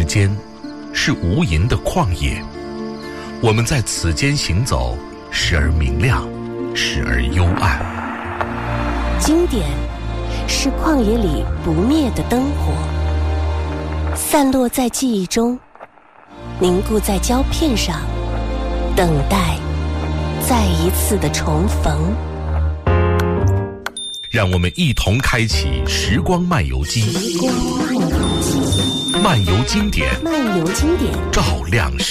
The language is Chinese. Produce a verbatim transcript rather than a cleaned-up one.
间是无垠的旷野，我们在此间行走，时而明亮，时而幽暗。 经典是旷野里不灭的灯火，散落在记忆中，凝固在胶片上，等待再一次的重逢。 让我们一同开启时光漫游机， 时光漫游机， 漫游经典， 漫游经典， 照亮